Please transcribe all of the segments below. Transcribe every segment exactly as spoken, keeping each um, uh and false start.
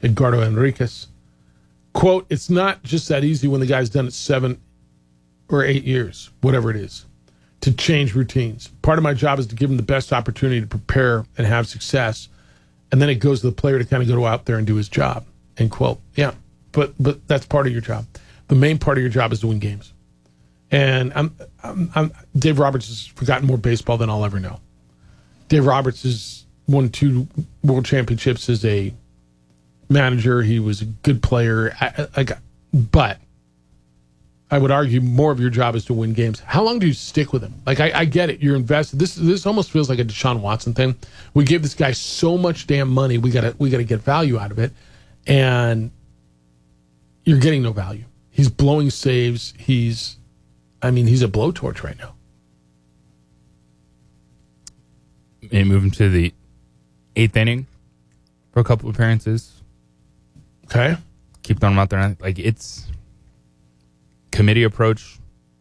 Edgardo Enriquez. Quote, it's not just that easy when the guy's done it seven or eight years, whatever it is, to change routines. Part of my job is to give him the best opportunity to prepare and have success. And then it goes to the player to kind of go out there and do his job, end quote. Yeah, but but that's part of your job. The main part of your job is to win games. And I'm, I'm, I'm Dave Roberts has forgotten more baseball than I'll ever know. Dave Roberts has won two world championships as a manager. He was a good player. I, I, I, but I would argue more of your job is to win games. How long do you stick with him? Like, I, I get it. You're invested. This this almost feels like a Deshaun Watson thing. We gave this guy so much damn money. We gotta we gotta get value out of it, and you're getting no value. He's blowing saves. He's, I mean, he's a blowtorch right now. And move him to the eighth inning for a couple appearances. Okay. Keep throwing him out there. Like, it's committee approach.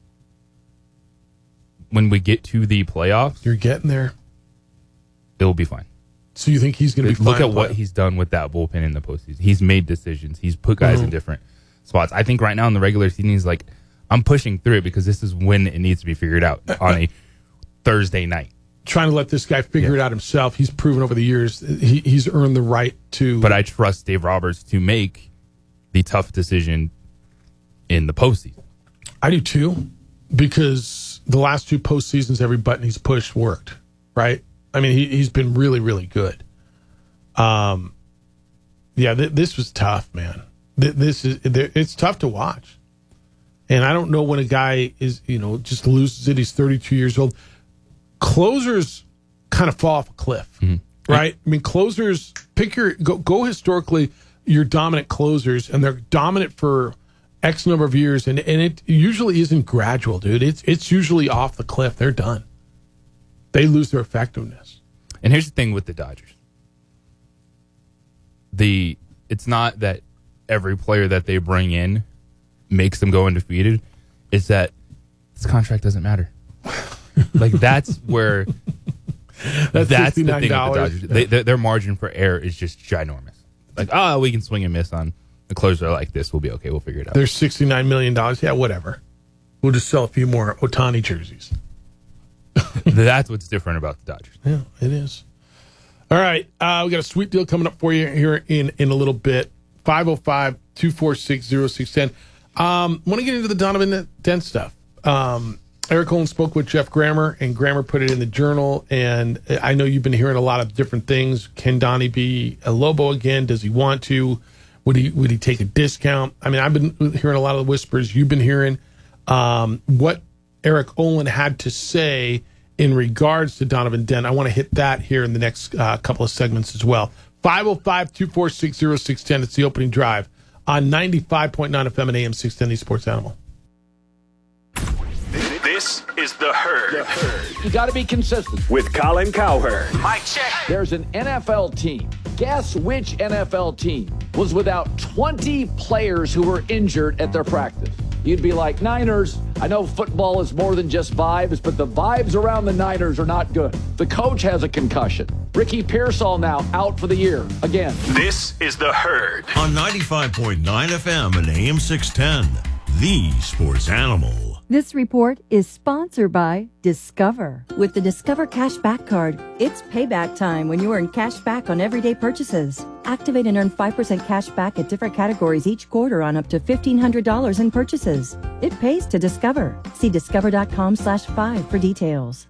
When we get to the playoffs, You're getting there. it'll be fine. So you think he's going to be fine? Look at what he's done with that bullpen in the postseason. He's made decisions. He's put guys Mhm. in different spots. I think right now in the regular season, he's like, I'm pushing through it because this is when it needs to be figured out on a Thursday night. Trying to let this guy figure Yeah. it out himself. He's proven over the years he, he's earned the right to. But I trust Dave Roberts to make the tough decision in the postseason. I do too, because the last two postseasons, every button he's pushed worked, right? I mean, he, he's been really, really good. Um, yeah, th- this was tough, man. Th- this is it's tough to watch, and I don't know when a guy is, you know, just loses it. He's thirty-two years old. Closers kind of fall off a cliff, Mm-hmm. right? I mean, closers pick your go, go historically your dominant closers, and they're dominant for X number of years, and, and it usually isn't gradual, dude. It's it's usually off the cliff. They're done. They lose their effectiveness. And here's the thing with the Dodgers. The it's not that every player that they bring in makes them go undefeated. It's that this contract doesn't matter. Like, that's where That's, that's the thing with the sixty-nine dollars. Dodgers. They, their, their margin for error is just ginormous. Like, oh, we can swing and miss on the closer like this. We'll be okay. We'll figure it out. There's sixty-nine million dollars. Yeah, whatever. We'll just sell a few more Ohtani jerseys. That's what's different about the Dodgers. Yeah, it is. All right. Uh, we got a sweet deal coming up for you here in, in a little bit. five oh five, two four six, oh six one oh. Um, want to get into the Donovan Dent stuff. Um, Eric Olin spoke with Jeff Grammer, and Grammer put it in the Journal. And I know you've been hearing a lot of different things. Can Donnie be a Lobo again? Does he want to? Would he would he take a discount? I mean, I've been hearing a lot of the whispers you've been hearing. Um, what Eric Olin had to say in regards to Donovan Dent. I want to hit that here in the next uh, couple of segments as well. five oh five, two four six, oh six one oh. It's the opening drive on ninety-five point nine F M and A M six ten, the Sports Animal. This is The Herd. The Herd. You got to be consistent. With Colin Cowherd. Mic check. There's an N F L team. Guess which N F L team was without twenty players who were injured at their practice? You'd be like, Niners. I know football is more than just vibes, but the vibes around the Niners are not good. The coach has a concussion. Ricky Pearsall now out for the year again. This is The Herd. On ninety-five point nine F M and A M six ten, the Sports Animal. This report is sponsored by Discover. With the Discover Cashback Card, it's payback time when you earn cash back on everyday purchases. Activate and earn five percent cash back at different categories each quarter on up to fifteen hundred dollars in purchases. It pays to Discover. See discover.com slash five for details.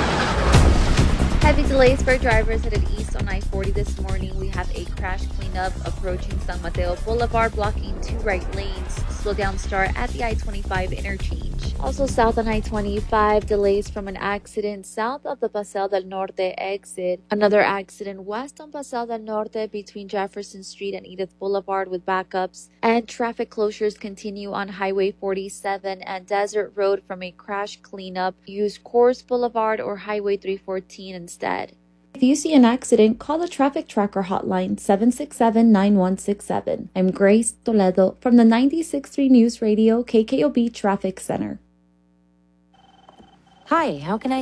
Heavy delays for drivers headed east on I forty this morning. We have a crash cleanup approaching San Mateo Boulevard, blocking two right lanes. Slow down start at the I twenty-five interchange. Also south on I twenty-five, delays from an accident south of the Paseo del Norte exit. Another accident west on Paseo del Norte between Jefferson Street and Edith Boulevard with backups. And traffic closures continue on Highway forty-seven and Desert Road from a crash cleanup. Use Coors Boulevard or Highway three fourteen instead. If you see an accident, call the Traffic Tracker hotline seven six seven, nine one six seven. I'm Grace Toledo from the ninety-six point three News Radio K K O B Traffic Center. Hi, how can I help?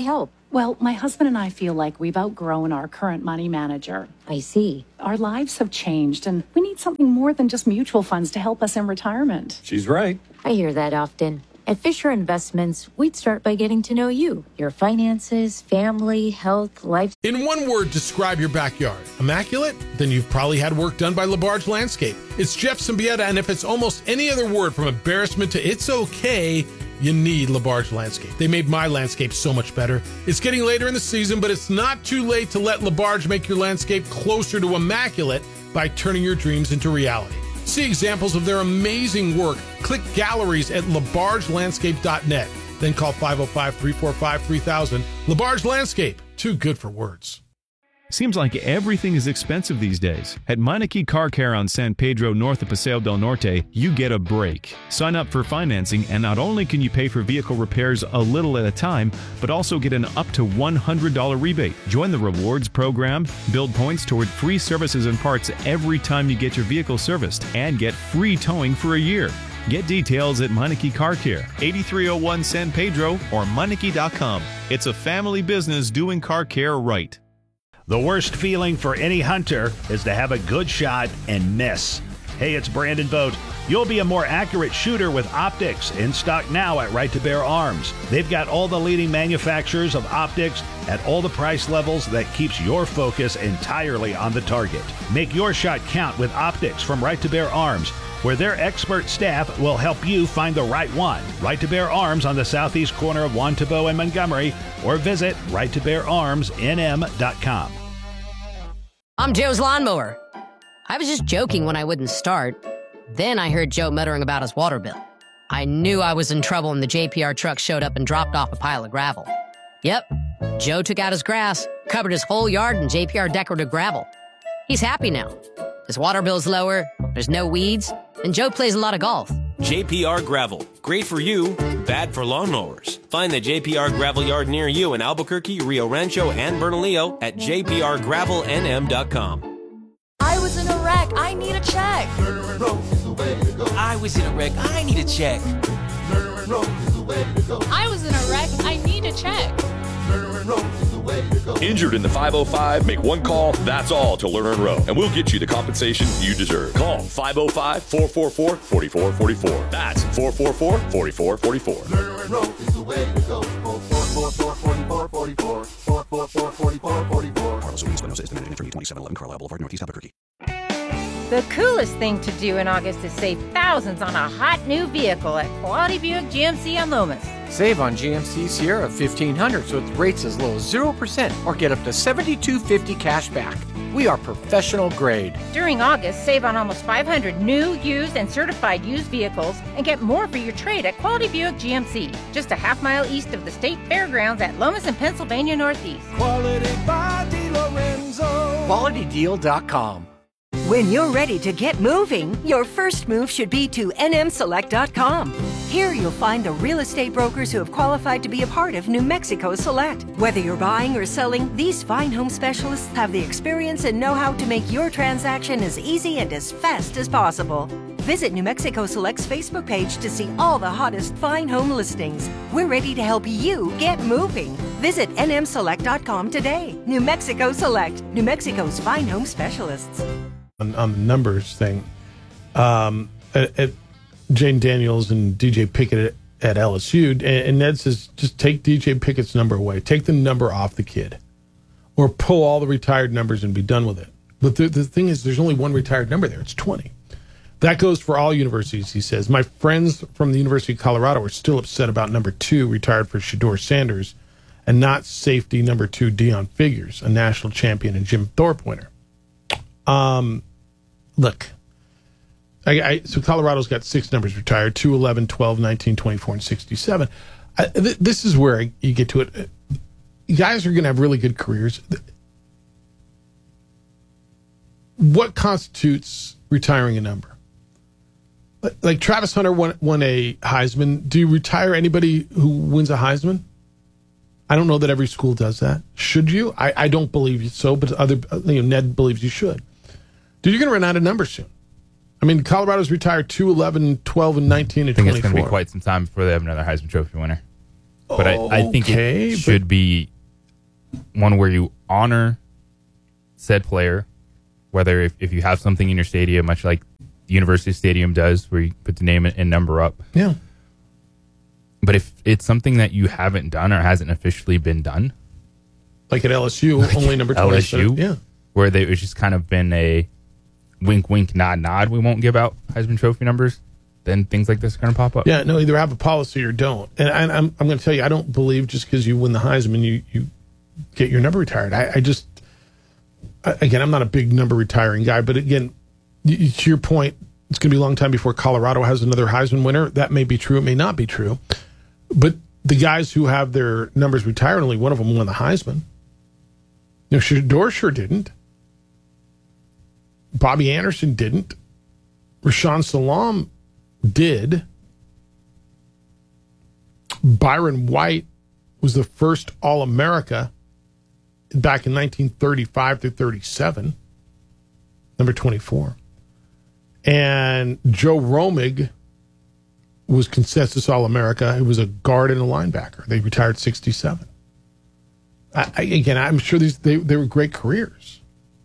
Well, my husband and I feel like we've outgrown our current money manager. I see. Our lives have changed, and we need something more than just mutual funds to help us in retirement. She's right. I hear that often. At Fisher Investments, we'd start by getting to know you, your finances, family, health, life. In one word, describe your backyard. Immaculate? Then you've probably had work done by LaBarge Landscape. It's Jeff Symbieta, and if it's almost any other word from embarrassment to it's okay, you need LaBarge Landscape. They made my landscape so much better. It's getting later in the season, but it's not too late to let LaBarge make your landscape closer to immaculate by turning your dreams into reality. See examples of their amazing work. Click galleries at labarge landscape dot net. Then call five oh five, three four five, three thousand. LaBarge Landscape. Too good for words. Seems like everything is expensive these days. At Meineke Car Care on San Pedro north of Paseo del Norte, you get a break. Sign up for financing, and not only can you pay for vehicle repairs a little at a time, but also get an up to one hundred dollars rebate. Join the rewards program, build points toward free services and parts every time you get your vehicle serviced, and get free towing for a year. Get details at Meineke Car Care, eighty-three oh one San Pedro, or Meineke dot com. It's a family business doing car care right. The worst feeling for any hunter is to have a good shot and miss. Hey, it's Brandon Vogt. You'll be a more accurate shooter with optics, in stock now at Right to Bear Arms. They've got all the leading manufacturers of optics at all the price levels that keeps your focus entirely on the target. Make your shot count with optics from Right to Bear Arms, where their expert staff will help you find the right one. Right to Bear Arms on the southeast corner of Juan Tabo and Montgomery, or visit right to bear arms n m dot com. I'm Joe's lawnmower. I was just joking when I wouldn't start. Then I heard Joe muttering about his water bill. I knew I was in trouble when the J P R truck showed up and dropped off a pile of gravel. Yep, Joe took out his grass, covered his whole yard in J P R decorative gravel. He's happy now. His water bill's lower, there's no weeds, and Joe plays a lot of golf. J P R Gravel. Great for you, bad for lawnmowers. Find the J P R Gravel Yard near you in Albuquerque, Rio Rancho, and Bernalillo at j p r gravel n m dot com. I was in a wreck. I need a check. I was in a wreck. I need a check. I was in a wreck. I need a check. Injured in the five oh five? Make one call, that's all, to Lerner and Rowe, and we'll get you the compensation you deserve. Call five oh five, four four four, four four four four. That's four four four, four four four four. Lerner and Rowe is the way to go. four four four, four four four four. four four four, four four four four. Carlos Ruiz Espinosa is the managing attorney, twenty-seven eleven Carlisle Boulevard, Northeast Albuquerque. The coolest thing to do in August is save thousands on a hot new vehicle at Quality Buick G M C on Loomis. Save on G M C Sierra fifteen hundred so it's rates as low as zero percent or get up to seventy-two fifty cash back. We are professional grade. During August, save on almost five hundred new, used, and certified used vehicles and get more for your trade at Quality Buick G M C, just a half mile east of the state fairgrounds at Lomas and Pennsylvania Northeast. Quality by DiLorenzo. quality deal dot com. When you're ready to get moving, your first move should be to n m select dot com. Here you'll find the real estate brokers who have qualified to be a part of New Mexico Select. Whether you're buying or selling, these fine home specialists have the experience and know-how to make your transaction as easy and as fast as possible. Visit New Mexico Select's Facebook page to see all the hottest fine home listings. We're ready to help you get moving. Visit n m select dot com today. New Mexico Select, New Mexico's fine home specialists. On, on the numbers thing, um, at, at Jane Daniels and D J Pickett at, at L S U, and, and Ned says, just take D J Pickett's number away. Take the number off the kid. Or pull all the retired numbers and be done with it. But the, the thing is, there's only one retired number there. It's twenty. That goes for all universities, he says. My friends from the University of Colorado are still upset about number two, retired for Shedeur Sanders, and not safety number two, Deion Figures, a national champion and Jim Thorpe winner. Um, look, I, I, so Colorado's got six numbers retired, two, eleven, twelve, nineteen, twenty-four, and sixty-seven. I, th- this is where I, you get to it. You guys are going to have really good careers. What constitutes retiring a number? Like Travis Hunter won, won a Heisman. Do you retire anybody who wins a Heisman? I don't know that every school does that. Should you? I, I don't believe so, but other you know, Ned believes you should. Dude, you're going to run out of numbers soon. I mean, Colorado's retired two, eleven, twelve, and nineteen, and I think twenty-four. It's going to be quite some time before they have another Heisman Trophy winner. But I, I think Okay, it should but- be one where you honor said player, whether if, if you have something in your stadium, much like the University Stadium does, where you put the name and number up. Yeah. But if it's something that you haven't done or hasn't officially been done, like at L S U, like only number L S U, yeah, where they, it's just kind of been a wink, wink, nod, nod. We won't give out Heisman Trophy numbers. Then things like this are going to pop up. Yeah, no, either have a policy or don't. And I, I'm I'm going to tell you, I don't believe just because you win the Heisman, you you get your number retired. I, I just, again, I'm not a big number retiring guy, but again, to your point, it's going to be a long time before Colorado has another Heisman winner. That may be true. It may not be true. But the guys who have their numbers retired, only one of them won the Heisman. You know, Shador sure didn't. Bobby Anderson didn't. Rashaan Salaam did. Byron White was the first All-America back in nineteen thirty-five to thirty-seven, number twenty-four. And Joe Romig was consensus All-America. He was a guard and a linebacker. They retired sixty-seven. I, I, again, I'm sure these they, they were great careers.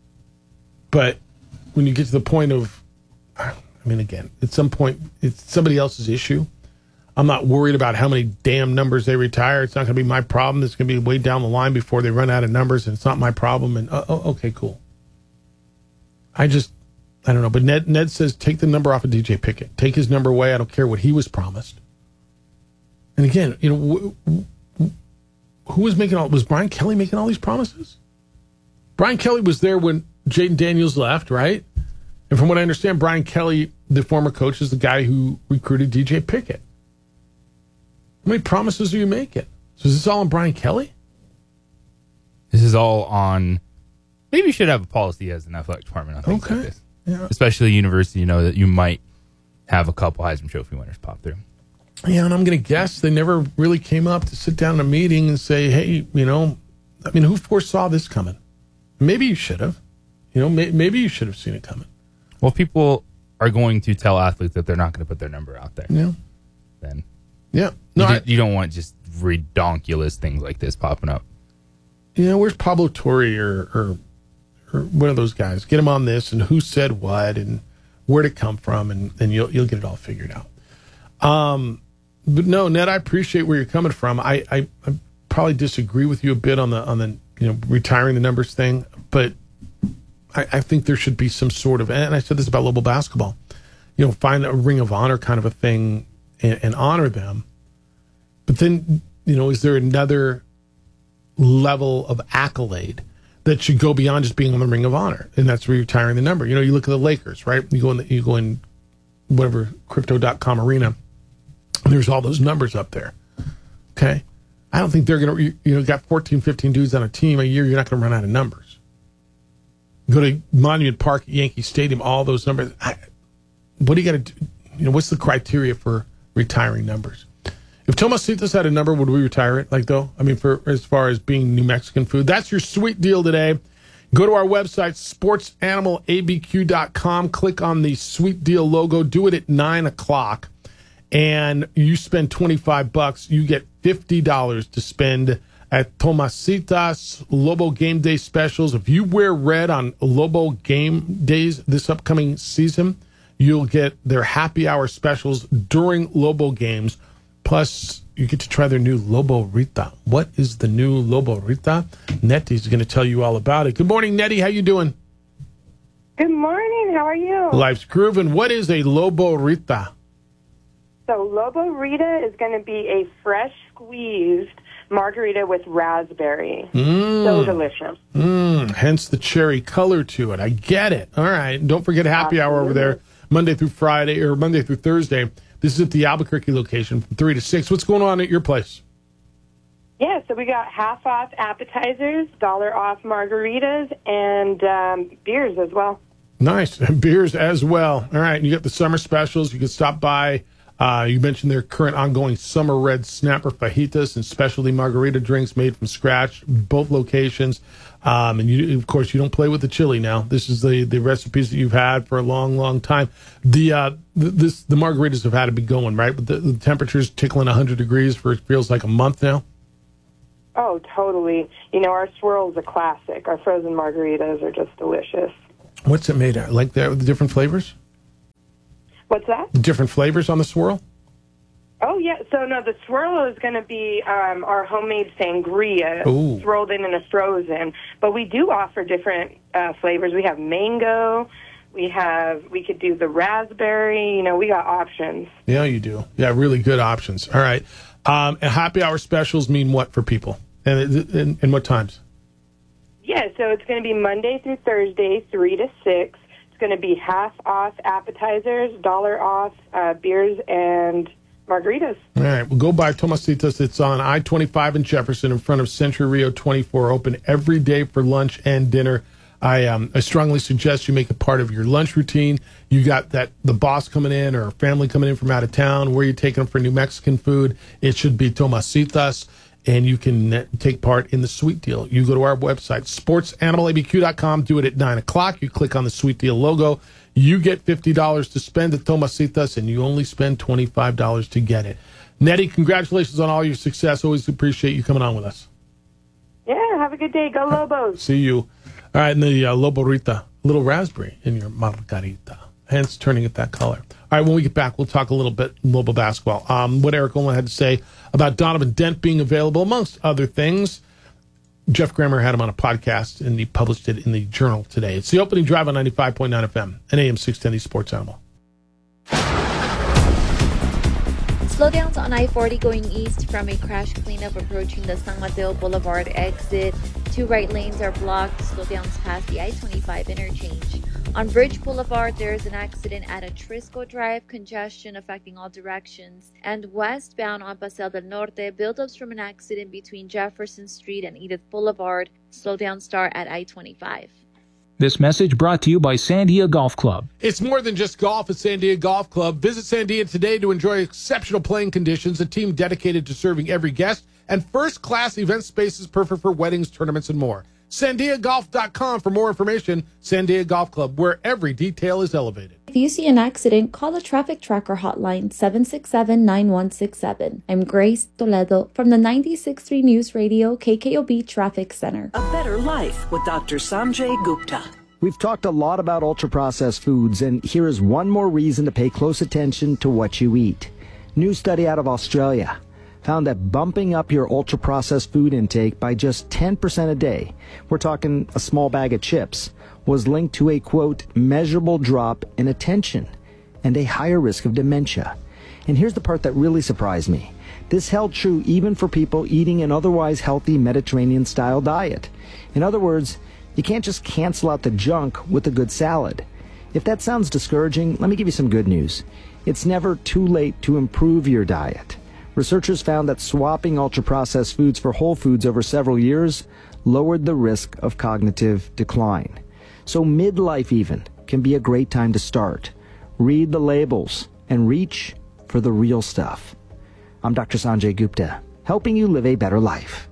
But when you get to the point of, I mean, again, at some point, it's somebody else's issue. I'm not worried about how many damn numbers they retire. It's not going to be my problem. It's going to be way down the line before they run out of numbers, and it's not my problem. And uh, oh, okay, cool. I just, I don't know. But Ned Ned says take the number off of D J Pickett. Take his number away. I don't care what he was promised. And again, you know, w- w- who was making all? Was Brian Kelly making all these promises? Brian Kelly was there when Jaden Daniels left, right? And from what I understand, Brian Kelly, the former coach, is the guy who recruited D J Pickett. How many promises are you making? So is this all on Brian Kelly? This is all on. Maybe you should have a policy as an athletic department on things okay. like this. Yeah. Especially university, you know, that you might have a couple Heisman Trophy winners pop through. Yeah, and I'm going to guess they never really came up to sit down in a meeting and say, hey, you know, I mean, who foresaw this coming? Maybe you should have. You know, may, maybe you should have seen it coming. Well, people are going to tell athletes that they're not going to put their number out there. Yeah. Then. Yeah. No, you, I, do, you don't want just redonkulous things like this popping up. You know, where's Pablo Torre or, or or one of those guys? Get him on this and who said what and where'd it come from, and, and you'll you'll get it all figured out. Um, but no, Ned, I appreciate where you're coming from. I, I, I probably disagree with you a bit on the on the you know retiring the numbers thing, but I, I think there should be some sort of, and I said this about Lobo basketball, you know, find a Ring of Honor kind of a thing and, and honor them. But then, you know, is there another level of accolade that should go beyond just being on the Ring of Honor? And that's retiring the number. You know, you look at the Lakers, right? You go in, the, you go in whatever, crypto dot com arena, and there's all those numbers up there. Okay? I don't think they're going to, you know, got fourteen, fifteen dudes on a team a year, you're not going to run out of numbers. Go to Monument Park, Yankee Stadium, all those numbers. I, what do you got to do? You know, what's the criteria for retiring numbers? If Tomasitas had a number, would we retire it? Like, though, I mean, for as far as being New Mexican food, that's your sweet deal today. Go to our website, sports animal a b q dot com. Click on the sweet deal logo. Do it at nine o'clock, and you spend twenty-five bucks. You get fifty dollars to spend at Tomasitas Lobo Game Day specials. If you wear red on Lobo Game Days this upcoming season, you'll get their happy hour specials during Lobo games. Plus, you get to try their new Lobo Rita. What is the new Lobo Rita? Nettie's going to tell you all about it. Good morning, Nettie. How you doing? Good morning. How are you? Life's grooving. What is a Lobo Rita? So Lobo Rita is going to be a fresh squeezed margarita with raspberry. Mm. So delicious. Mm. Hence the cherry color to it. I get it. All right. And don't forget happy Absolutely. Hour over there, Monday through Friday, or Monday through Thursday. This is at the Albuquerque location from three to six. What's going on at your place? Yeah, so we got half off appetizers, dollar off margaritas, and um, beers as well. Nice. Beers as well. All right. You got the summer specials. You can stop by. Uh, you mentioned their current ongoing summer red snapper fajitas and specialty margarita drinks made from scratch, both locations. Um, and you, of course, you don't play with the chili now. This is the, the recipes that you've had for a long, long time. The uh, th- this the margaritas have had to be going, right? But the, the temperature's tickling one hundred degrees for it feels like a month now. Oh, totally. You know, our swirl's a classic. Our frozen margaritas are just delicious. What's it made of? Like the, the different flavors? What's that? The different flavors on the swirl? Oh, yeah. So, no, the swirl is going to be um, our homemade sangria Ooh. swirled in in a frozen. But we do offer different uh, flavors. We have mango. We have, we could do the raspberry. You know, we got options. Yeah, you do. Yeah, really good options. All right. Um, and happy hour specials mean what for people? And, and, and what times? Yeah, so it's going to be Monday through Thursday, three to six. It's going to be half off appetizers, dollar off uh, beers and margaritas. All right, we'll go by Tomasitas. It's on I twenty-five in Jefferson in front of Century Rio twenty-four, open every day for lunch and dinner. I um, I strongly suggest you make it part of your lunch routine. You got that the boss coming in or family coming in from out of town. Where you taking them for New Mexican food? It should be Tomasitas, and you can take part in the sweet deal. You go to our website, sports animal a b q dot com. Do it at nine o'clock. You click on the sweet deal logo. You get fifty dollars to spend at Tomasitas, and you only spend twenty-five dollars to get it. Nettie, congratulations on all your success. Always appreciate you coming on with us. Yeah, have a good day. Go Lobos. See you. All right, and the uh, Lobo Rita, little raspberry in your margarita, hence turning it that color. All right, when we get back, we'll talk a little bit Lobo basketball. Um, what Eric Olin had to say about Donovan Dent being available, amongst other things. Jeff Grammer had him on a podcast, and he published it in the Journal today. It's the opening drive on ninety-five point nine F M and A M six ten, the Sports Animal. Slowdowns on I forty going east from a crash cleanup approaching the San Mateo Boulevard exit. Two right lanes are blocked. Slowdowns past the I twenty-five interchange. On Bridge Boulevard, there is an accident at Atrisco Drive. Congestion affecting all directions. And westbound on Paseo del Norte, buildups from an accident between Jefferson Street and Edith Boulevard. Slowdowns start at I twenty-five. This message brought to you by Sandia Golf Club. It's more than just golf at Sandia Golf Club. Visit Sandia today to enjoy exceptional playing conditions, a team dedicated to serving every guest, and first-class event spaces perfect for weddings, tournaments, and more. Sandia Golf dot com for more information. Sandia Golf Club, where every detail is elevated. If you see an accident, call the Traffic Tracker hotline, seven six seven, nine one six seven. I'm Grace Toledo from the ninety-six point three News Radio K K O B Traffic Center. A better life with Doctor Sanjay Gupta. We've talked a lot about ultra-processed foods, and here is one more reason to pay close attention to what you eat. New study out of Australia found that bumping up your ultra-processed food intake by just ten percent a day, we're talking a small bag of chips, was linked to a, quote, measurable drop in attention and a higher risk of dementia. And here's the part that really surprised me. This held true even for people eating an otherwise healthy Mediterranean-style diet. In other words, you can't just cancel out the junk with a good salad. If that sounds discouraging, let me give you some good news. It's never too late to improve your diet. Researchers found that swapping ultra-processed foods for whole foods over several years lowered the risk of cognitive decline. So midlife even can be a great time to start. Read the labels and reach for the real stuff. I'm Doctor Sanjay Gupta, helping you live a better life.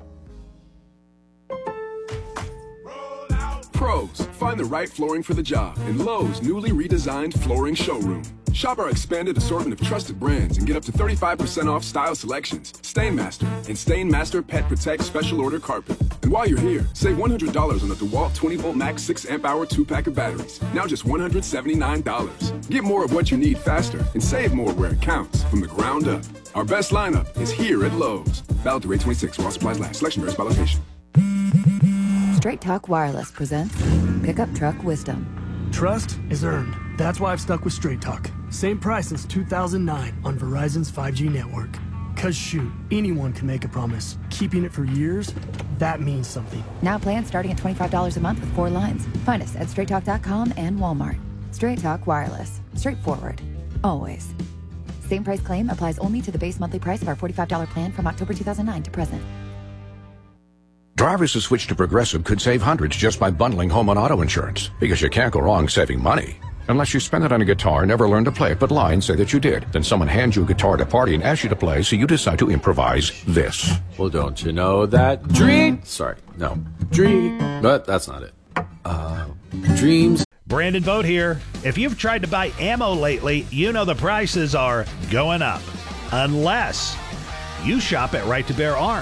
Pros, find the right flooring for the job in Lowe's newly redesigned flooring showroom. Shop our expanded assortment of trusted brands and get up to thirty-five percent off style selections, Stainmaster, and Stainmaster Pet Protect Special Order Carpet. And while you're here, save one hundred dollars on the DeWalt twenty volt Max six amp hour two pack of batteries, now just one hundred seventy-nine dollars. Get more of what you need faster and save more where it counts from the ground up. Our best lineup is here at Lowe's. Valid through eight twenty-six while supplies last. Selection varies by location. Straight Talk Wireless presents Pickup Truck Wisdom. Trust is earned. That's why I've stuck with Straight Talk. Same price since two thousand nine on Verizon's five G network. Cause shoot, anyone can make a promise. Keeping it for years, that means something. Now plans starting at twenty-five dollars a month with four lines. Find us at straight talk dot com and Walmart. Straight Talk Wireless. Straightforward. Always. Same price claim applies only to the base monthly price of our forty-five dollars plan from October two thousand nine to present. Drivers who switch to Progressive could save hundreds just by bundling home and auto insurance, because you can't go wrong saving money. Unless you spend it on a guitar, never learn to play it, but lie and say that you did. Then someone hands you a guitar at a party and asks you to play, so you decide to improvise this. Well, don't you know that dream? Sorry, no. Dream. But that's not it. Uh, dreams. Brandon Vogt here. If you've tried to buy ammo lately, you know the prices are going up. Unless you shop at Right to Bear Arms.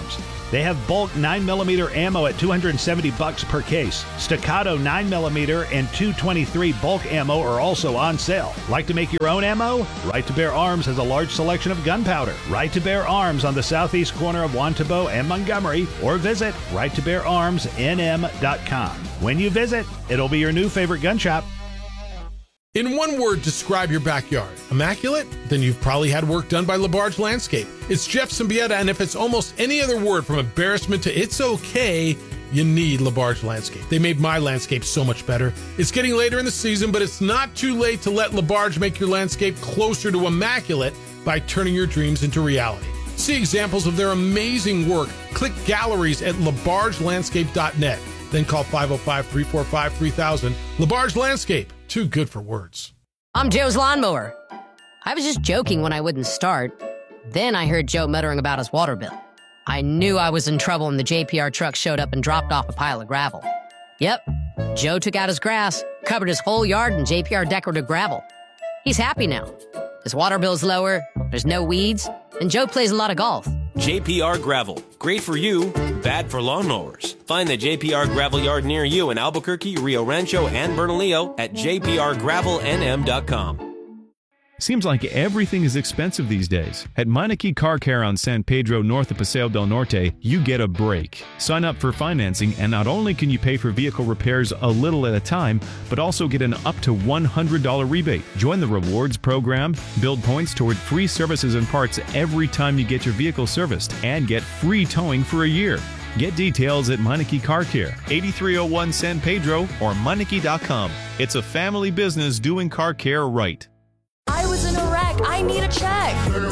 They have bulk nine millimeter ammo at two hundred seventy bucks per case. Staccato nine millimeter and two twenty-three bulk ammo are also on sale. Like to make your own ammo? Right to Bear Arms has a large selection of gunpowder. Right to Bear Arms on the southeast corner of Wantabo and Montgomery, or visit right to bear arms n m dot com. When you visit, it'll be your new favorite gun shop. In one word, describe your backyard. Immaculate? Then you've probably had work done by LaBarge Landscape. It's Jeff Symbieta, and if it's almost any other word from embarrassment to it's okay, you need LaBarge Landscape. They made my landscape so much better. It's getting later in the season, but it's not too late to let LaBarge make your landscape closer to immaculate by turning your dreams into reality. See examples of their amazing work. Click galleries at labarge landscape dot net. Then call five oh five, three four five, three thousand. LaBarge Landscape. Too good for words. I'm Joe's lawnmower. I was just joking when I wouldn't start. Then I heard Joe muttering about his water bill. I knew I was in trouble when the J P R truck showed up and dropped off a pile of gravel. Yep, Joe took out his grass, covered his whole yard in J P R decorative gravel. He's happy now. His water bill's lower, there's no weeds, and Joe plays a lot of golf. J P R Gravel. Great for you, bad for lawnmowers. Find the J P R Gravel Yard near you in Albuquerque, Rio Rancho, and Bernalillo at j p r gravel n m dot com. Seems like everything is expensive these days. At Meineke Car Care on San Pedro north of Paseo del Norte, you get a break. Sign up for financing, and not only can you pay for vehicle repairs a little at a time, but also get an up to one hundred dollars rebate. Join the rewards program, build points toward free services and parts every time you get your vehicle serviced, and get free towing for a year. Get details at Meineke Car Care, eighty-three oh one San Pedro, or Meineke dot com. It's a family business doing car care right. I was in a wreck. I need a check.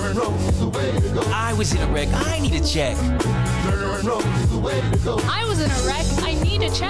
I was in a wreck. I need a check. I was in a wreck. I need a check.